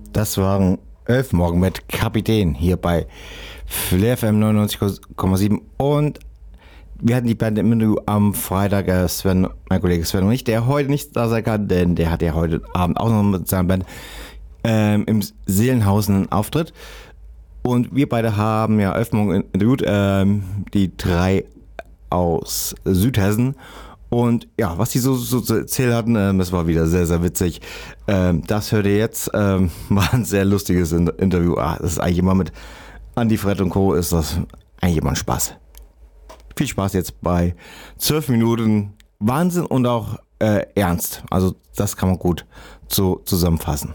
Das waren 11 Morgen mit Kapitän hier bei Flair FM 99,7 und wir hatten die Band im Interview am Freitag, Sven, mein Kollege Sven und ich, der heute nicht da sein kann, denn der hat ja heute Abend auch noch mit seiner Band im Seelenhausen einen Auftritt. Und wir beide haben ja 11 Morgen interviewt, die 3 aus Südhessen. Und ja, was die so zu erzählen hatten, das war wieder sehr, sehr witzig. Das hört ihr jetzt, war ein sehr lustiges Interview. Das ist eigentlich immer mit Andi, Fred und Co. ist das eigentlich immer ein Spaß. Viel Spaß jetzt bei 12 Minuten Wahnsinn und auch ernst. Also das kann man gut so zusammenfassen.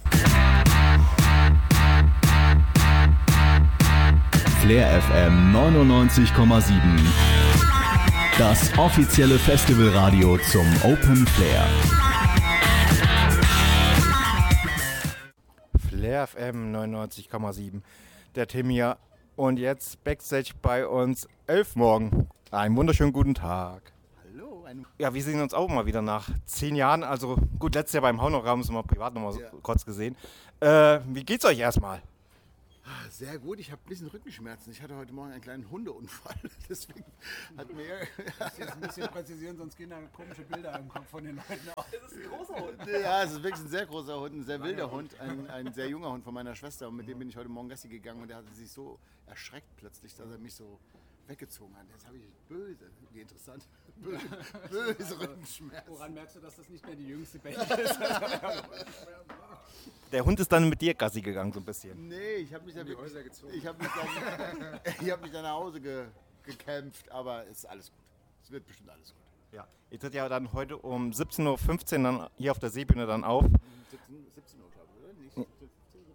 Flair FM 99,7. Das offizielle Festivalradio zum Open Flair. Flair FM 99,7. Der Tim hier. Und jetzt Backstage bei uns 11 Morgen. Einen wunderschönen guten Tag. Hallo. Ja, wir sehen uns auch mal wieder nach 10 Jahren. Also gut, letztes Jahr beim Haunoch haben wir uns mal privat noch mal so kurz gesehen. Wie geht's euch erstmal? Sehr gut, ich habe ein bisschen Rückenschmerzen. Ich hatte heute Morgen einen kleinen Hundeunfall. Deswegen hat mir. Du musst jetzt ein bisschen präzisieren, sonst gehen da komische Bilder im Kopf von den Leuten aus. Das ist ein großer Hund. Ja, es ist wirklich ein sehr großer Hund, ein sehr wilder Hund, ein sehr junger Hund von meiner Schwester. Und mit dem bin ich heute Morgen Gassi gegangen und der hatte sich so erschreckt plötzlich, dass er mich so weggezogen hat. Jetzt habe ich böse, wie interessant, böse Rückenschmerzen. Woran merkst du, dass das nicht mehr die jüngste Band ist? Der Hund ist dann mit dir Gassi gegangen, so ein bisschen. Nee, ich habe mich dann nach Hause gekämpft, aber es ist alles gut. Es wird bestimmt alles gut. Ja. Ihr tritt ja dann heute um 17.15 Uhr dann hier auf der Seebühne dann auf. 17 Uhr, glaube ich, oder? Nicht 17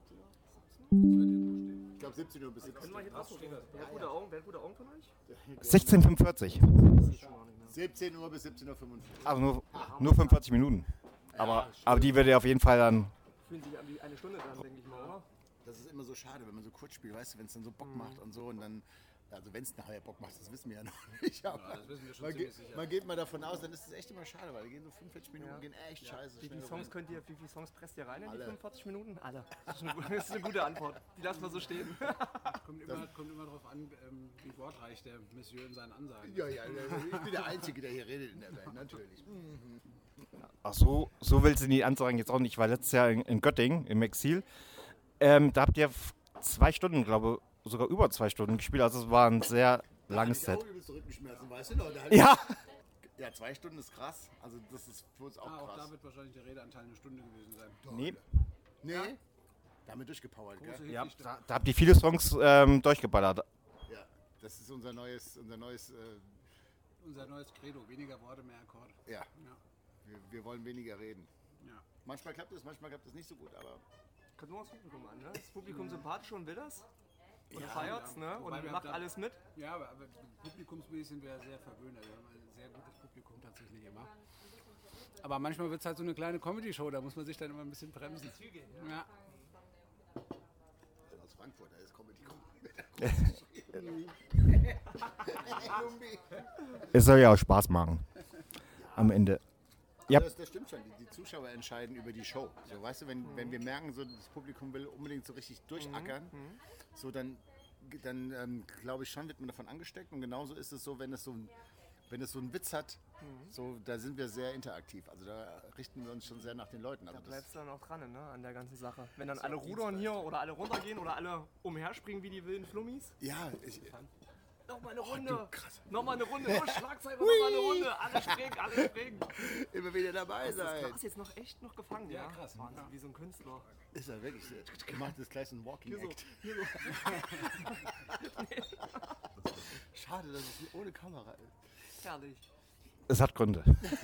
Uhr? Ich glaube 17 Uhr bis 17 Uhr. Wer hat gute Augen von euch? 16.45 Uhr. 17 Uhr bis 17.45 Uhr. Also nur 45 Minuten. Aber die wird ja auf jeden Fall dann... Fühlen sich an wie eine Stunde dran, denke ich mal, oder? Das ist immer so schade, wenn man so kurz spielt, weißt du, wenn es dann so Bock macht und so und dann, also wenn es nachher Bock macht, das wissen wir ja noch nicht, aber das wissen wir schon man, sicher. Man geht mal davon aus, dann ist es echt immer schade, weil die gehen so 45 Minuten, gehen echt scheiße. Wie viele Songs presst ihr rein in die Alle. 45 Minuten? Alle. Das ist eine gute Antwort. Die lassen wir so stehen. Kommt immer darauf an, wie wortreich der Monsieur in seinen Ansagen ist. Ja, ich bin der Einzige, der hier redet in der Band, natürlich. Ach so willst du die ansagen jetzt auch nicht. Ich war letztes Jahr in Göttingen im Exil. Da habt ihr 2 Stunden, glaube ich, sogar über 2 Stunden gespielt. Also es war ein sehr langes Set. Rückenschmerzen, weißt du noch? Ja! Ja, 2 Stunden ist krass. Also das ist für uns auch Auch krass. da wird wahrscheinlich der Redeanteil eine Stunde gewesen sein. Nee. Nee? Damit durchgepowert, Große gell? Ja, Hit, da habt ihr viele Songs durchgeballert. Ja, das ist unser neues unser neues Credo, weniger Worte, mehr Akkorde. ja. Wir wollen weniger reden. Ja. Manchmal klappt es nicht so gut, aber Kommt nur aufs Publikum an, ne? Ist das Publikum sympathisch und will das? Und Ja, feiert's, ne? Wobei Und wir macht da- alles mit? Ja, aber publikumsmäßig sind wir sehr verwöhnt. Also wir haben ein sehr gutes Publikum tatsächlich immer. Aber manchmal wird es halt so eine kleine Comedy-Show, da muss man sich dann immer ein bisschen bremsen. Ja. aus Frankfurt, da ist Comedy. Es soll ja auch Spaß machen. Am Ende. Ja. Das stimmt schon, die Zuschauer entscheiden über die Show. So, weißt du, wenn wir merken, so, das Publikum will unbedingt so richtig durchackern, so dann glaube ich schon, wird man davon angesteckt. Und genauso ist es so, wenn es so einen Witz hat, so, da sind wir sehr interaktiv. Also da richten wir uns schon sehr nach den Leuten. Da Also bleibst du dann auch dran, ne? An der ganzen Sache. Wenn dann alle rudern hier oder alle runtergehen oder alle umherspringen wie die wilden Flummis. ja, Nochmal eine Runde. krass. Nochmal eine Runde. Oh, Schlagzeilen, nochmal eine Runde. Alle springen. immer wieder dabei Das sein. Glas jetzt noch echt noch gefangen, ja? krass. Wahnsinn, wie so ein Künstler. Ist er wirklich, macht das gleich so ein Walking Act. Hier so. Schade, dass es ohne Kamera ist. Herrlich. Es hat Gründe. Es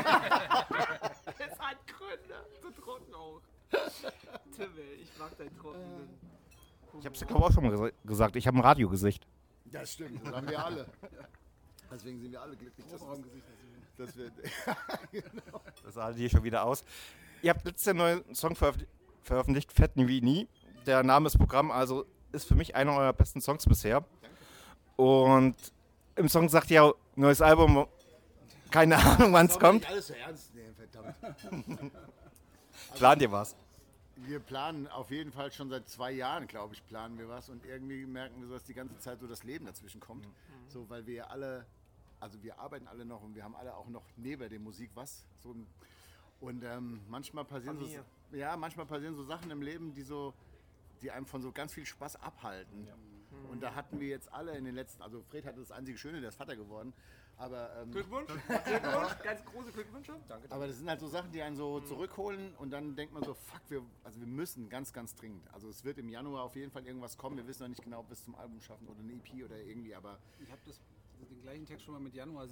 hat Gründe. So trocken auch. Timmel, ich mag dein trockenen. Ich habe es ja glaube ich auch schon mal gesagt. Ich habe ein Radiogesicht. Das stimmt, das haben wir alle. Deswegen sind wir alle glücklich, dass wir Das sah hier schon wieder aus. Ihr habt letztes Jahr einen neuen Song veröffentlicht, Fett nie wie nie. Der Name ist Programm, also ist für mich einer eurer besten Songs bisher. Und im Song sagt ihr auch, neues Album, keine Ahnung wann es kommt. Alles so ernst nehmen, verdammt. Plant ihr was? Wir planen auf jeden Fall schon seit 2 Jahren, glaube ich, planen wir was. Und irgendwie merken wir so, dass die ganze Zeit so das Leben dazwischen kommt. So, weil wir alle, also wir arbeiten alle noch und wir haben alle auch noch neben der Musik was. So, und manchmal passieren manchmal passieren so Sachen im Leben, die einem von so ganz viel Spaß abhalten. Und da hatten wir jetzt alle in den letzten, also Fred hatte das einzige Schöne, der ist Vater geworden. Aber, Glückwunsch, ganz große Glückwünsche. Danke. Aber das sind halt so Sachen, die einen so zurückholen und dann denkt man so, fuck, wir müssen ganz, ganz dringend. Also es wird im Januar auf jeden Fall irgendwas kommen. Wir wissen noch nicht genau, ob wir es zum Album schaffen oder eine EP oder irgendwie, aber... Ich habe den gleichen Text schon mal mit Januar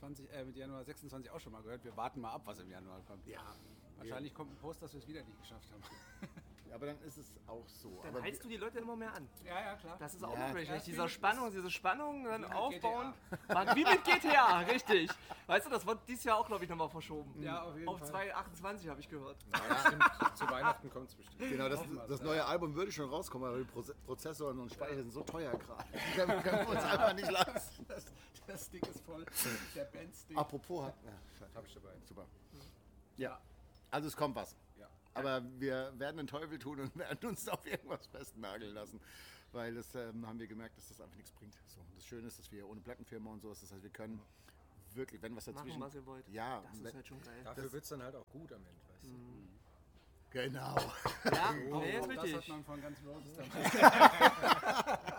26 auch schon mal gehört. Wir warten mal ab, was im Januar kommt. Ja. Wahrscheinlich kommt ein Post, dass wir es wieder nicht geschafft haben. Aber dann ist es auch so. Dann aber heizt du die Leute immer mehr an. Ja, klar. Das ist auch Ja, möglich. ja, Diese Spannung dann mit aufbauen. Wie mit GTA, richtig. Weißt du, das wird dieses Jahr auch, glaube ich, nochmal verschoben. Ja, auf jeden Auf Fall. 2028 habe ich gehört. Zu Weihnachten kommt es bestimmt. Genau, das neue Album würde schon rauskommen, aber die Prozessoren und Speicher sind so teuer gerade. Die können wir uns einfach nicht leisten. Das Stick ist voll. Der Bandstick. Apropos, Habe ich dabei. super. Ja, also es kommt was. Ja. Aber wir werden den Teufel tun und werden uns auf irgendwas festnageln lassen. Weil das haben wir gemerkt, dass das einfach nichts bringt. So, und das Schöne ist, dass wir ohne Plattenfirma und so ist, das heißt, wir können wirklich, wenn was dazwischen... Machen, was ihr wollt. Ja, Das ist halt schon geil. Dafür wird es dann halt auch gut am Ende, weißt du. genau. Ja, Oh, nee, ist das richtig. hat man von ganz Roses dabei.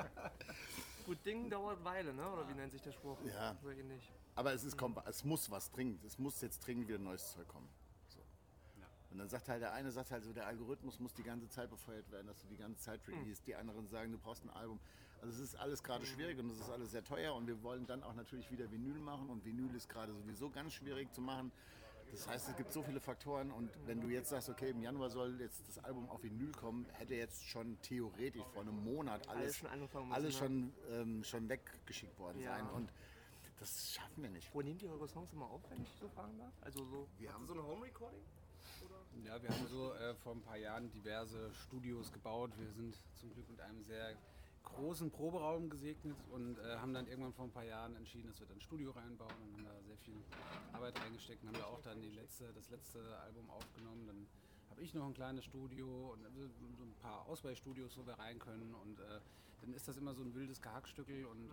Gut Ding dauert Weile, ne? Oder wie nennt sich der Spruch? Ja. So ähnlich. Aber es muss was dringend. Es muss jetzt dringend wieder neues Zeug kommen. So. Und dann sagt halt der eine, so der Algorithmus muss die ganze Zeit befeuert werden, dass du die ganze Zeit release. Die anderen sagen, du brauchst ein Album. Also es ist alles gerade schwierig und es ist alles sehr teuer und wir wollen dann auch natürlich wieder Vinyl machen und Vinyl ist gerade sowieso ganz schwierig zu machen. Das heißt, es gibt so viele Faktoren und wenn du jetzt sagst, okay, im Januar soll jetzt das Album auf Vinyl kommen, hätte jetzt schon theoretisch vor einem Monat alles schon angefangen alles müssen, schon weggeschickt worden Ja. sein und das schaffen wir nicht. Wo nehmt ihr eure Songs immer auf, wenn ich so fragen darf? Also so, Wir habt haben- ihr so eine Home-Recording? Ja, wir haben so vor ein paar Jahren diverse Studios gebaut. Wir sind zum Glück mit einem sehr großen Proberaum gesegnet und haben dann irgendwann vor ein paar Jahren entschieden, dass wir dann ein Studio reinbauen und haben da sehr viel Arbeit reingesteckt und haben da auch dann das letzte Album aufgenommen. Dann habe ich noch ein kleines Studio und so ein paar Ausweichstudios, wo wir rein können und dann ist das immer so ein wildes Gehackstückel und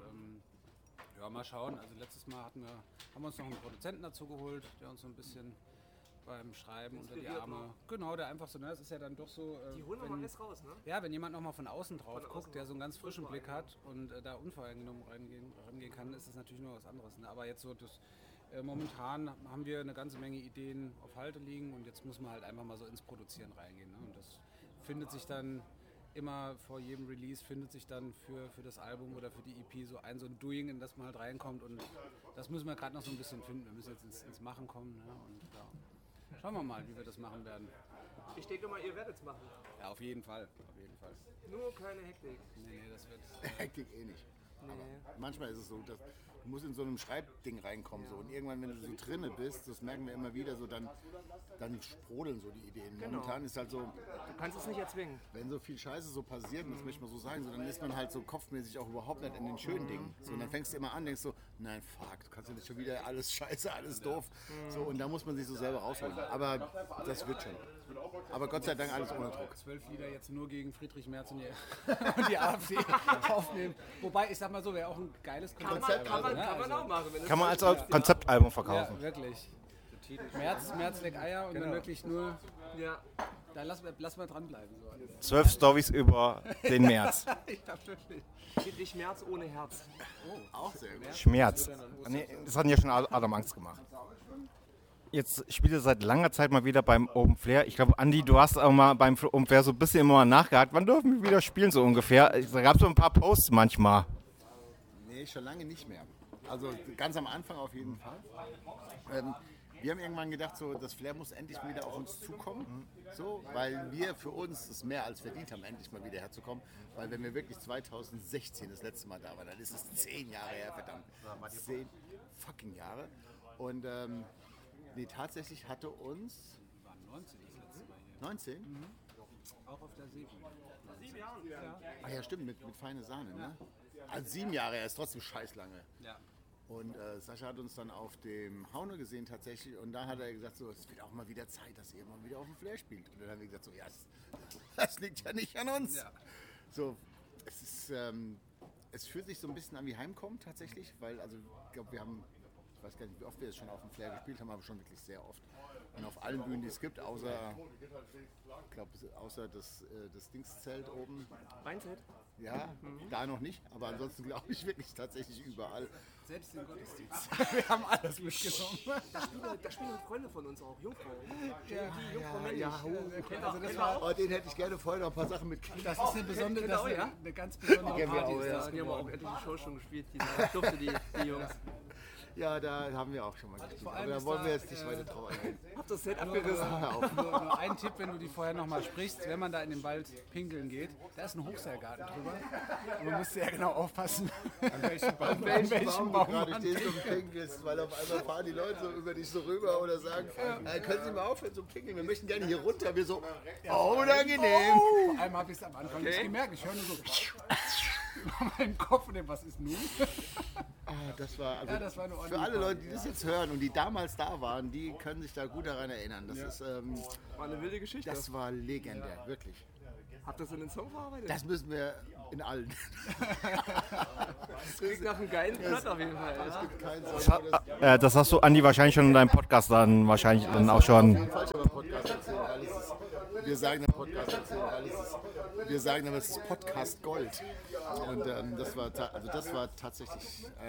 ja, mal schauen. Also letztes Mal haben wir uns noch einen Produzenten dazu geholt, der uns so ein bisschen beim Schreiben unter die Inspiriert, Arme. ne? Genau, der einfach so, ne, das ist ja dann doch so. Die holen nochmal alles raus, ne? Ja, wenn jemand nochmal von außen drauf Von guckt, außen der so einen ganz frischen Blick hat unvoreingenommen. und da unvoreingenommen rangehen kann, ist das natürlich nur was anderes. Ne? Aber jetzt so, momentan haben wir eine ganze Menge Ideen auf Halde liegen und jetzt muss man halt einfach mal so ins Produzieren reingehen. Ne? Und das findet sich dann immer vor jedem Release, findet sich dann für das Album oder für die EP so ein Doing, in das man halt reinkommt und das müssen wir gerade noch so ein bisschen finden. Wir müssen jetzt ins Machen kommen ne? Und ja. Schauen wir mal, wie wir das machen werden. Ich denke mal, ihr werdet es machen. Ja, auf jeden Fall. Auf jeden Fall. Nur keine Hektik. Nee, das wird. Hektik eh nicht. Nee. Manchmal ist es so, dass du musst in so einem Schreibding reinkommen so und irgendwann, wenn du so drinne bist, das merken wir immer wieder so, dann sprudeln so die Ideen. Genau. Momentan ist halt so, Du kannst es nicht erzwingen. wenn so viel Scheiße so passiert, und das möchte ich mal so sagen, so, dann ist man halt so kopfmäßig auch überhaupt nicht in den schönen Dingen. So, und dann fängst du immer an, denkst so, nein, fuck, du kannst ja nicht schon wieder alles scheiße, alles doof. So, und da muss man sich so selber rausholen. Aber das wird schon. Aber Gott sei Dank alles ohne Druck. 12 Lieder jetzt nur gegen Friedrich Merz und die AfD aufnehmen. Wobei, ich sag mal so, wäre auch ein geiles Konzept. Kann man auch machen. Wenn Kann man als Konzeptalbum verkaufen. Ja, wirklich. Merz leck Eier und dann wirklich nur, Ja. da lass mal dranbleiben. So. 12 Stories über den März. Ja, wirklich. Friedrich Merz ohne Herz. Auch sehr gut. Schmerz. Nee, das hat ja schon Adam Angst gemacht. Jetzt spielt er seit langer Zeit mal wieder beim Open Flair. Ich glaube, Andi, du hast auch mal beim Open Flair so ein bisschen immer nachgehakt. Wann dürfen wir wieder spielen, so ungefähr? Da gab es so ein paar Posts manchmal. Nee, schon lange nicht mehr. Also ganz am Anfang auf jeden Fall. Wir haben irgendwann gedacht, so, das Flair muss endlich mal wieder auf uns zukommen, so, weil wir für uns es mehr als verdient haben, endlich mal wieder herzukommen. Weil wenn wir wirklich 2016 das letzte Mal da waren, dann ist es 10 Jahre her, verdammt. 10 fucking Jahre. Und nee, tatsächlich hatte uns... Wir waren 19 das letzte Mal hier. 19? Auch auf der See. 7 Jahre. Ah ja, stimmt, mit feine Sahne, ne? Also 7 Jahre her, ist trotzdem scheiß lange. Ja. Und Sascha hat uns dann auf dem Haune gesehen tatsächlich und da hat er gesagt, so, es wird auch mal wieder Zeit, dass ihr mal wieder auf dem Flair spielt. Und dann haben wir gesagt, so, ja, das liegt ja nicht an uns. Ja. So, es fühlt sich so ein bisschen an wie Heimkommen tatsächlich, weil, also ich glaube, wir haben, ich weiß gar nicht, wie oft wir jetzt schon auf dem Flair gespielt haben, aber schon wirklich sehr oft. Und auf allen Bühnen, die es gibt, außer das Dingszelt oben. Weinzelt? Ja, da noch nicht, aber ansonsten glaube ich wirklich tatsächlich überall. Selbst den Gottesdienst. Wir haben alles mitgenommen. Da spielen Freunde von uns auch, Jungfrau. Die Jungfrau Den hätte ich gerne vorher noch ein paar Sachen mitgekriegt. Das ist eine besondere, Kennt ihr auch, ja? eine ganz besondere Kennen wir Party. auch, ist ja. das Die haben auch geworden. etliche Shows schon gespielt, die durfte die Jungs. Ja, da haben wir auch schon mal gespielt. allem Aber da ist wollen da, wir jetzt nicht weiter drauf eingehen. Habt das Set abgerissen? Nur ein Tipp, wenn du die vorher nochmal sprichst, wenn man da in den Wald pinkeln geht, da ist ein Hochseilgarten drüber. Und man muss sehr genau aufpassen, an welchem Baum Baum man gerade stehst und pinkelst, weil auf einmal fahren die Leute so über dich so rüber oder sagen, können Sie mal aufhören zu pinkeln, wir möchten gerne hier runter. Wir so, unangenehm. Vor allem habe ich es am Anfang nicht gemerkt. Ich höre nur so über meinen Kopf und was ist nun? Das war, also Das war eine für ordentliche alle Leute, Party, die das jetzt hören und die damals da waren, die können sich da gut daran erinnern. Das ist, War eine wilde Geschichte. das war legendär, wirklich. Habt ihr das in den Song verarbeitet? Das müssen wir in allen. Das klingt nach einem geilen Plot auf jeden Fall. Es gibt keinen Song, wo Das hast du, Andi, wahrscheinlich schon in deinem Podcast dann wahrscheinlich dann auch schon. falsch beim Podcast erzählen, weil es ist, wir sagen im Podcast erzählen, weil es ist, wir sagen aber, es ist Podcast Gold. Und das war tatsächlich